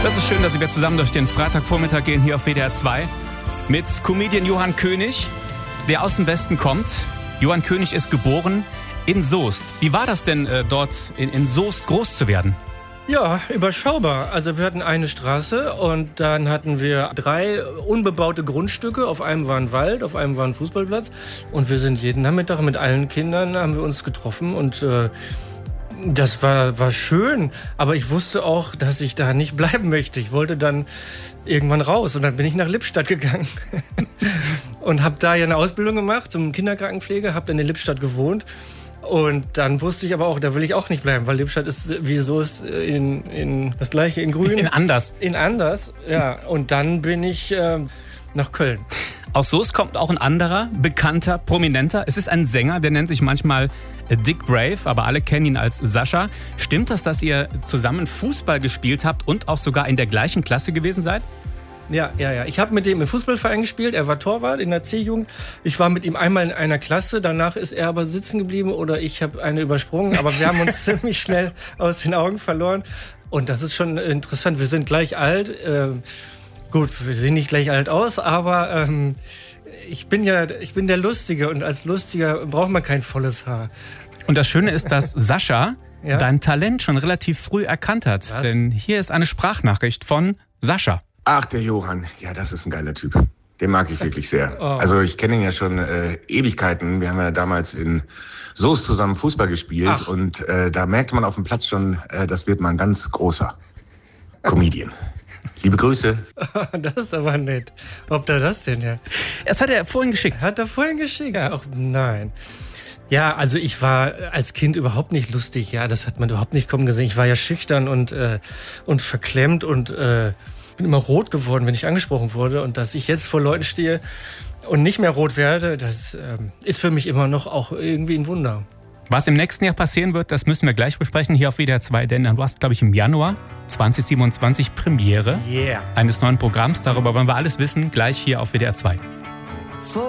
Das ist schön, dass wir zusammen durch den Freitagvormittag gehen hier auf WDR 2 mit Comedian Johann König, der aus dem Westen kommt. Johann König ist geboren in Soest. Wie war das denn dort in Soest groß zu werden? Ja, überschaubar. Also wir hatten eine Straße und dann hatten wir 3 unbebaute Grundstücke. Auf einem war ein Wald, auf einem war ein Fußballplatz. Und wir sind jeden Nachmittag mit allen Kindern haben wir uns getroffen und das war schön. Aber ich wusste auch, dass ich da nicht bleiben möchte. Ich wollte dann irgendwann raus und dann bin ich nach Lippstadt gegangen und habe da ja eine Ausbildung gemacht zum Kinderkrankenpfleger, habe dann in Lippstadt gewohnt. Und dann wusste ich aber auch, da will ich auch nicht bleiben, weil Lippstadt ist wie Soest in das gleiche, in Grün. In Anders. In Anders, ja. Und dann bin ich nach Köln. Aus Soest kommt auch ein anderer, bekannter, prominenter. Es ist ein Sänger, der nennt sich manchmal Dick Brave, aber alle kennen ihn als Sascha. Stimmt das, dass ihr zusammen Fußball gespielt habt und auch sogar in der gleichen Klasse gewesen seid? Ja. Ich habe mit dem im Fußballverein gespielt. Er war Torwart in der C-Jugend. Ich war mit ihm einmal in einer Klasse. Danach ist er aber sitzen geblieben oder ich habe eine übersprungen. Aber wir haben uns ziemlich schnell aus den Augen verloren. Und das ist schon interessant. Wir sind gleich alt. Gut, wir sehen nicht gleich alt aus, aber ich bin der Lustige. Und als Lustiger braucht man kein volles Haar. Und das Schöne ist, dass Sascha Ja? dein Talent schon relativ früh erkannt hat. Was? Denn hier ist eine Sprachnachricht von Sascha. Ach, der Johann. Ja, das ist ein geiler Typ. Den mag ich wirklich sehr. Oh. Also ich kenne ihn ja schon Ewigkeiten. Wir haben ja damals in Soest zusammen Fußball gespielt. Ach. Und da merkte man auf dem Platz schon, das wird mal ein ganz großer Comedian. Liebe Grüße. Das ist aber nett. Ob da das denn ja? Das hat er vorhin geschickt. Hat er vorhin geschickt? Ja. Ach nein. Ja, also ich war als Kind überhaupt nicht lustig. Ja, das hat man überhaupt nicht kommen gesehen. Ich war ja schüchtern und verklemmt und bin immer rot geworden, wenn ich angesprochen wurde. Und dass ich jetzt vor Leuten stehe und nicht mehr rot werde, das ist für mich immer noch auch irgendwie ein Wunder. Was im nächsten Jahr passieren wird, das müssen wir gleich besprechen hier auf WDR 2. Denn du hast, glaube ich, im Januar 2027 Premiere Yeah. eines neuen Programms. Darüber wollen wir alles wissen, gleich hier auf WDR 2.